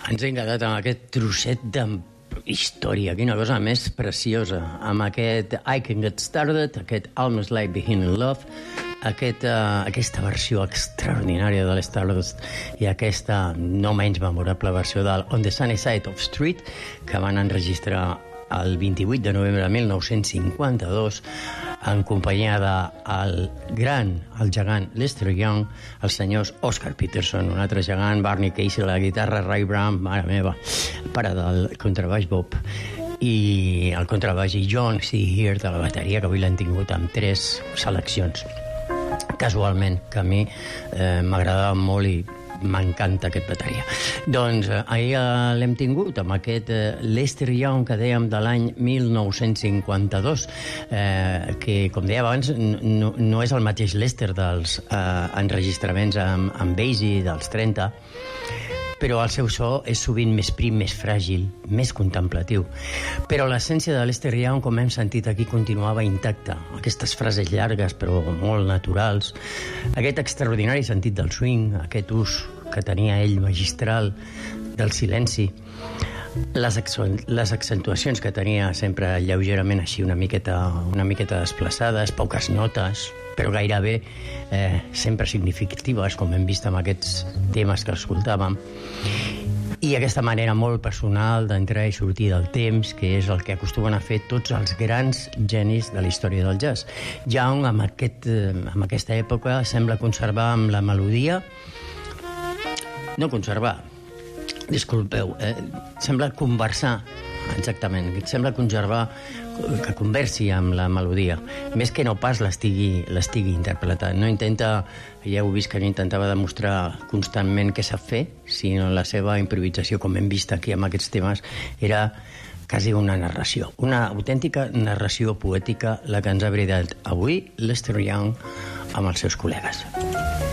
Ens hem quedat amb aquest trosset de història, quina cosa més preciosa, amb aquest I Can Get Started, aquest Almost Like Being in Love, aquesta versió extraordinària de l'Stardust i aquesta no menys memorable versió del On the Sunny Side of Street, que van enregistrar el 28 de novembre de 1952 en companyia del gegant Lester Young, els senyors Oscar Peterson, un altre gegant, Barney Casey a la guitarra, Ray Brown, mare meva, pare del contrabaix Bob, i el contrabaix i John C. Heard de la bateria, que avui l'han tingut amb 3 seleccions. Casualment, que a mi m'agradava molt i m'encanta aquest bateria. Doncs ahir l'hem tingut amb aquest Lester Young que dèiem de l'any 1952, que, com deia abans, no és el mateix Lester dels enregistraments amb Basie dels 30, però el seu so és sovint més prim, més fràgil, més contemplatiu. Però l'essència de Lester Young, com hem sentit aquí, continuava intacta. Aquestes frases llargues però molt naturals, aquest extraordinari sentit del swing, aquest ús que tenia ell magistral del silenci, les accentuacions que tenia sempre lleugerament així una miqueta desplaçades, poques notes, però gairebé sempre significatives, com hem vist amb aquests temes que escoltàvem, i aquesta manera molt personal d'entrar i sortir del temps, que és el que acostumen a fer tots els grans genis de la història del jazz. Young, amb aquesta època, sembla conservar amb la melodia, sembla conversar, exactament, sembla que conversi amb la melodia, més que no pas l'estigui interpretant. No intenta, ja heu vist que no intentava demostrar constantment què sap fer, sinó la seva improvisació, com hem vist aquí amb aquests temes, era quasi una narració, una autèntica narració poètica, la que ens ha brindat avui Lester Young amb els seus col·legues.